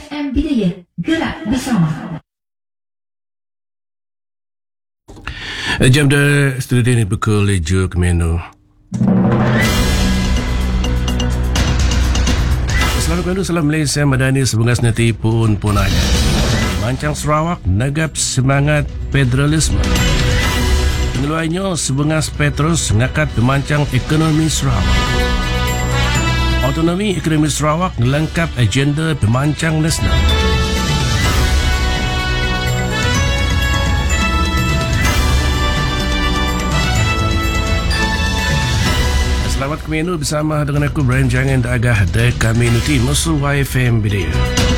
FM Bidayah, gerak bersama. Jam dah studio ni pukul 7 Kemenu. Selamat Kemenu, salam Malaysia Madani sebungas nanti pun aja. Mancang Sarawak negap semangat federalisme. Pengeluarnya sebungas Petrus ngakat pemancang ekonomi Sarawak. Autonomi ekonomi Sarawak lengkap agenda pemancang nasional. Selamat Kemenu bersama dengan aku Brian Jangan Agah The Community Musul YFM Bidayah.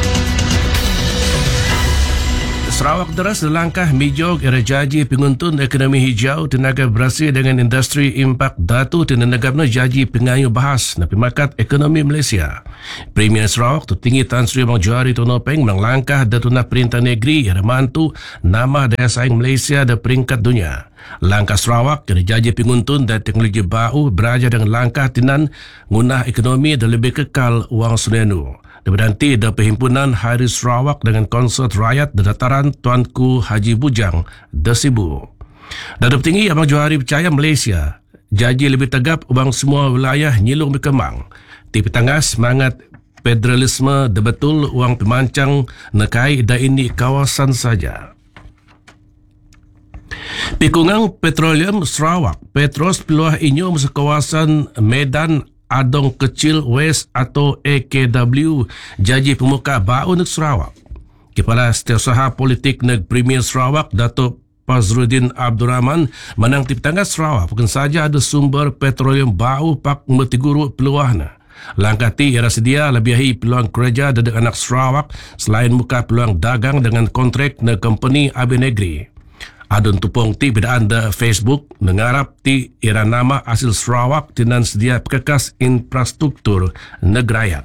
Sarawak deras langkah mijog era jaji penguntun ekonomi hijau tenaga berhasil dengan industri impak datu dan negapna jaji pengayu bahas na pemakat ekonomi Malaysia. Premier Sarawak tertinggi Tan Sri Abang Johari Tonopeng melangkah datuna perintah negeri era mantu nama daya saing Malaysia dan peringkat dunia. Langkah Sarawak kena jaji penguntun dan teknologi baru beraja dengan langkah tinan ngunah ekonomi dan lebih kekal wang sunenu. Berhenti dari Perhimpunan Hari Sarawak dengan konsert rakyat di dataran Tuanku Haji Bujang, Desibu. Dan tinggi Abang Johari percaya Malaysia jaji lebih tegap ubang semua wilayah nyilung berkembang. Di petangah semangat federalisme betul uang pemancang nekai dan ini kawasan saja. Pikungang Petroleum Sarawak, Petros peluah inyo masuk kawasan Medan Adong Kecil West atau AKW jaji pemuka baru negeri Sarawak. Kepala Setiausaha Politik Negeri Premier Sarawak Datuk Fazruddin Abdul Rahman menang di petangga Sarawak bukan saja ada sumber petroleum baru pak metiguru peluahnya. Langkah ti era sedia lebihi peluang kerja dari anak Sarawak selain muka peluang dagang dengan kontrak na company Abi Negeri. Adun tupong ti bedaan da Facebook mengarap ti era nama asal Sarawak tinan sedia pekekas infrastruktur negerayat.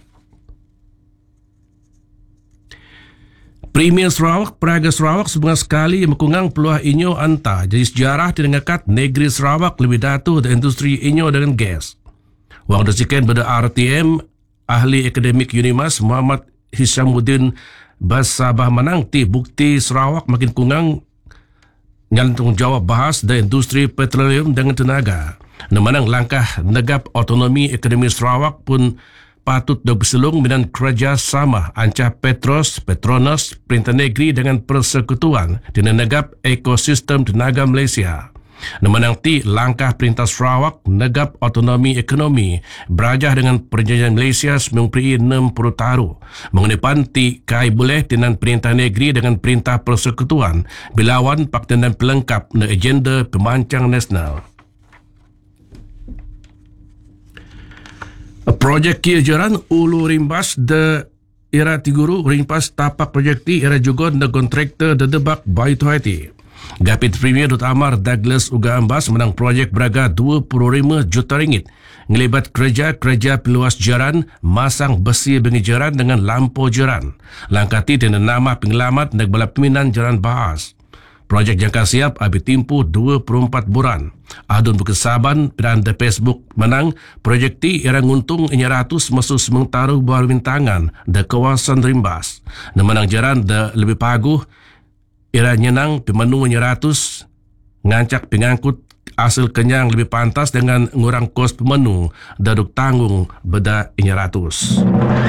Premier Sarawak, Peraga Sarawak sebuah sekali mekungang peluang inyo anta jadi sejarah tinengakat negeri Sarawak lebih datu da industri inyo dengan gas. Wang dasikan pada RTM, ahli akademik Unimas Muhammad Hishamuddin Basabah menang ti bukti Sarawak makin kungang nyantung jawab bahas dan industri petroleum dengan tenaga. Namanang langkah negap otonomi ekonomi Sarawak pun patut berselung dengan kerjasama ancah Petros, Petronas, Perintah Negeri dengan Persekutuan dengan negap ekosistem tenaga Malaysia. Namanang ti langkah Perintah Sarawak negap otonomi ekonomi berajah dengan Perjanjian Malaysia 1960 taru. Mengenai panti kai boleh dengan Perintah Negeri dengan Perintah Persekutuan bilawan pakdan dan pelengkap na agenda pemancang nasional. Projek kia jaran ulu rimbas de era tiguru rimpas tapak projek ti era juga na kontraktor de debak bayi tuhaiti. Gapit Premier Dut Amar Douglas Uga Ambas menang projek beraga 25 juta ringgit ngelibat kerja peluas jaran masang besi bengi jaran dengan lampu jaran. Langkah ti dengan nama pengelamat neg balap peminan jaran bahas. Projek jangka siap abi timpu 24 bulan. Adun berkesaban dan Facebook menang projek ti era nguntung 100 masuk sementara baru bintangan da kawasan rimbas. Menang jaran da lebih paguh era nyenang pemenu 100 ngancak pengangkut asal kenyang lebih pantas dengan ngurang kos pemenu daduk tanggung beda 100.